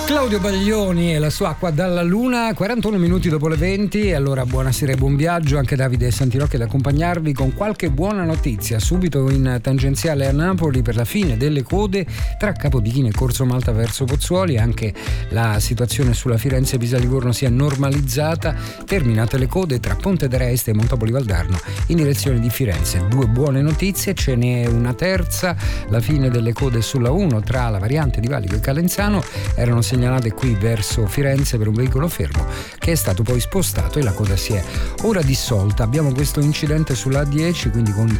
Claudio Baglioni e la sua Acqua dalla Luna, 41 minuti dopo le 20. Allora buonasera e buon viaggio. Anche Davide Santirocchi ad accompagnarvi con qualche buona notizia. Subito in tangenziale a Napoli per la fine delle code tra Capodichino e Corso Malta verso Pozzuoli. Anche la situazione sulla Firenze-Pisa-Livorno si è normalizzata. Terminate le code tra Ponte d'Areste e Montopoli Valdarno in direzione di Firenze. Due buone notizie, ce n'è una terza. La fine delle code sulla 1 tra la variante di Valico e Calenzano erano segnalate qui verso Firenze per un veicolo fermo che è stato poi spostato e la coda si è ora dissolta. Abbiamo questo incidente sulla A10, quindi con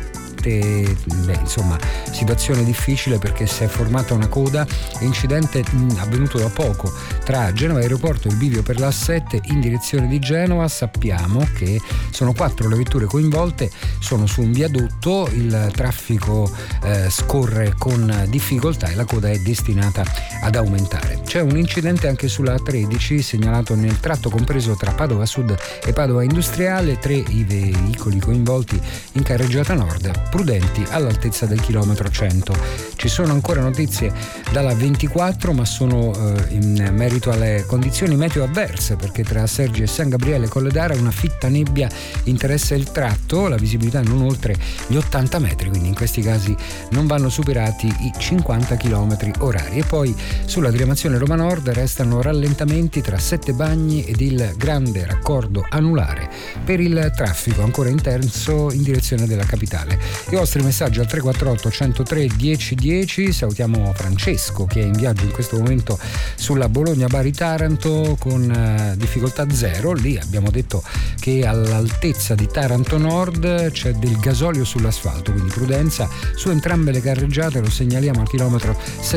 situazione difficile perché si è formata una coda. Incidente avvenuto da poco tra Genova Aeroporto e il bivio per la A7 in direzione di Genova. Sappiamo che sono 4 le vetture coinvolte, sono su un viadotto, il traffico scorre con difficoltà e la coda è destinata ad aumentare. C'è un incidente anche sulla A13 segnalato nel tratto compreso tra Padova Sud e Padova Industriale, 3 i veicoli coinvolti in carreggiata nord, prudenti all'altezza del chilometro 100. Ci sono ancora notizie dalla 24, ma sono in merito alle condizioni meteo avverse, perché tra Sergi e San Gabriele Colledara una fitta nebbia interessa il tratto, la visibilità non oltre gli 80 metri, quindi in questi casi non vanno superati i 50 km orari. E poi sulla diramazione Roma Nord restano rallentamenti tra Sette Bagni ed il grande raccordo anulare per il traffico ancora intenso in direzione della capitale. I vostri messaggi al 348 103 1010. Salutiamo Francesco che è in viaggio in questo momento sulla Bologna-Bari-Taranto con difficoltà zero. Lì abbiamo detto che all'altezza di Taranto Nord c'è del gasolio sull'asfalto, quindi prudenza su entrambe le carreggiate. Lo segnaliamo al chilometro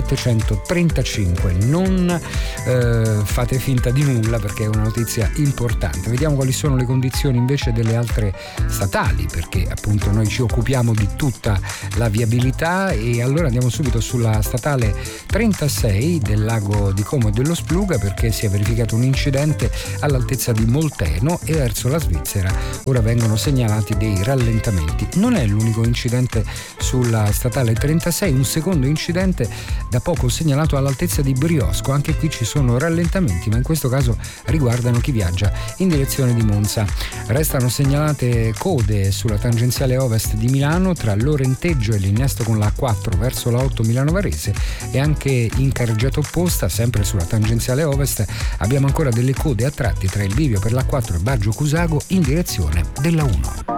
735. Non fate finta di nulla perché è una notizia importante. Vediamo quali sono le condizioni invece delle altre statali, perché appunto noi ci occupiamo di tutta la viabilità. E allora andiamo subito sulla statale 36 del lago di Como e dello Spluga, perché si è verificato un incidente all'altezza di Molteno e verso la Svizzera ora vengono segnalati dei rallentamenti. Non è l'unico incidente sulla statale 36, un secondo incidente da poco segnalato all'altezza di Briosco. Anche qui ci sono rallentamenti, ma in questo caso riguardano chi viaggia in direzione di Monza. Restano segnalate code sulla tangenziale ovest di Milano tra Lorenteggio e l'innesto con la A4 verso la 8 Milano Varese, e anche in carreggiata opposta, sempre sulla tangenziale ovest, abbiamo ancora delle code a tratti tra il bivio per la 4 e Baggio Cusago in direzione della 1.